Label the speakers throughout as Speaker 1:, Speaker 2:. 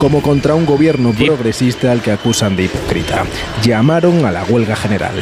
Speaker 1: como contra un gobierno progresista al que acusan de hipócrita. Llamaron a la huelga general.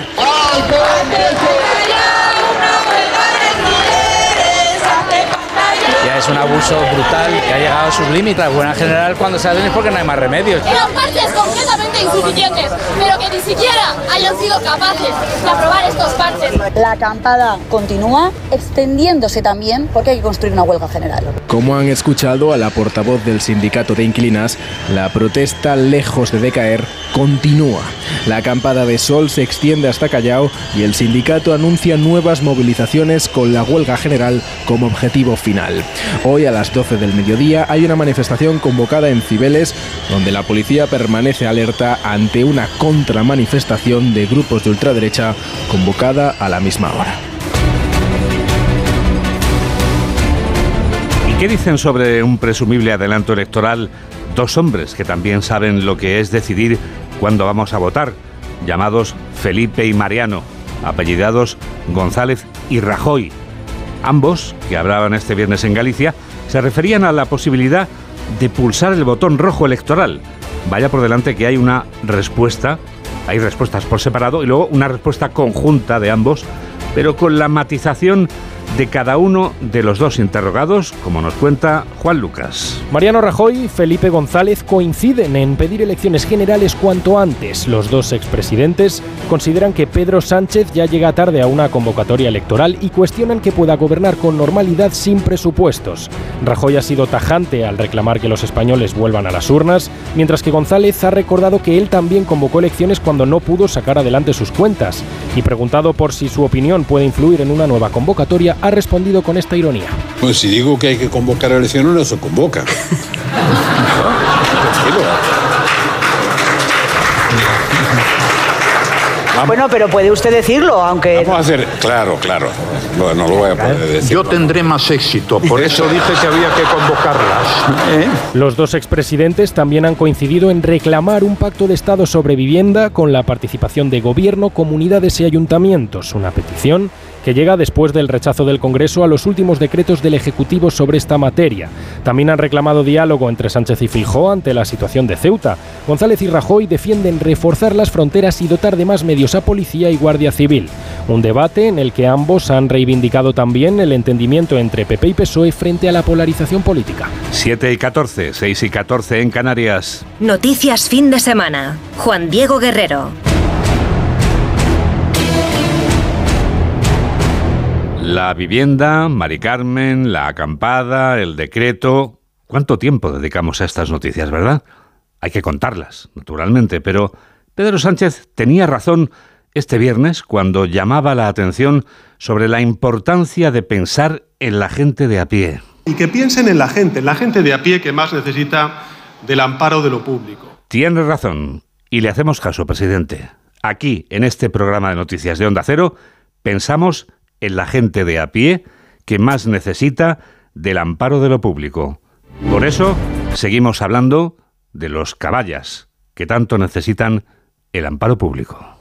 Speaker 2: Ya es un abuso brutal que ha llegado a sus límites. La huelga general, cuando se hacen es porque no hay más remedios.
Speaker 3: Eran parches completamente insuficientes, pero que ni siquiera hayan sido capaces de aprobar estos parches.
Speaker 4: La acampada continúa, extendiéndose también porque hay que construir una huelga general.
Speaker 1: Como han escuchado a la portavoz del sindicato de inquilinas, la protesta, lejos de decaer, continúa. La acampada de sol se extiende hasta Callao y el sindicato anuncia nuevas movilizaciones con la huelga general como objetivo final. Hoy a las 12 del mediodía hay una manifestación convocada en Cibeles, donde la policía permanece alerta ante una contramanifestación de grupos de ultraderecha convocada a la misma hora.
Speaker 5: ¿Y qué dicen sobre un presumible adelanto electoral dos hombres que también saben lo que es decidir cuándo vamos a votar, llamados Felipe y Mariano, apellidados González y Rajoy? Ambos, que hablaban este viernes en Galicia, se referían a la posibilidad de pulsar el botón rojo electoral. Vaya por delante que hay una respuesta, hay respuestas por separado y luego una respuesta conjunta de ambos, pero con la matización de cada uno de los dos interrogados, como nos cuenta Juan Lucas.
Speaker 6: Mariano Rajoy y Felipe González coinciden en pedir elecciones generales cuanto antes. Los dos expresidentes consideran que Pedro Sánchez ya llega tarde a una convocatoria electoral y cuestionan que pueda gobernar con normalidad sin presupuestos. Rajoy ha sido tajante al reclamar que los españoles vuelvan a las urnas, mientras que González ha recordado que él también convocó elecciones cuando no pudo sacar adelante sus cuentas. Y preguntado por si su opinión puede influir en una nueva convocatoria, ha respondido con esta ironía.
Speaker 7: Pues si digo que hay que convocar elecciones, no se convoca.
Speaker 8: Bueno, pero puede usted decirlo, aunque...
Speaker 7: Vamos a hacer... Claro. No lo voy a poder decir.
Speaker 9: Yo tendré más éxito, por eso dije que había que convocarlas.
Speaker 6: Los dos expresidentes también han coincidido en reclamar un pacto de Estado sobre vivienda con la participación de gobierno, comunidades y ayuntamientos, una petición que llega después del rechazo del Congreso a los últimos decretos del Ejecutivo sobre esta materia. También han reclamado diálogo entre Sánchez y Feijóo ante la situación de Ceuta. González y Rajoy defienden reforzar las fronteras y dotar de más medios a policía y guardia civil. Un debate en el que ambos han reivindicado también el entendimiento entre PP y PSOE frente a la polarización política.
Speaker 5: 7:14, 6:14 en Canarias.
Speaker 10: Noticias fin de semana. Juan Diego Guerrero.
Speaker 5: La vivienda, Mari Carmen, la acampada, el decreto... ¿Cuánto tiempo dedicamos a estas noticias, verdad? Hay que contarlas, naturalmente, pero Pedro Sánchez tenía razón este viernes cuando llamaba la atención sobre la importancia de pensar en la gente de a pie.
Speaker 11: Y que piensen en la gente de a pie que más necesita del amparo de lo público.
Speaker 5: Tiene razón, y le hacemos caso, presidente. Aquí, en este programa de noticias de Onda Cero, pensamos en la gente de a pie que más necesita del amparo de lo público. Por eso, seguimos hablando de los caballas que tanto necesitan el amparo público.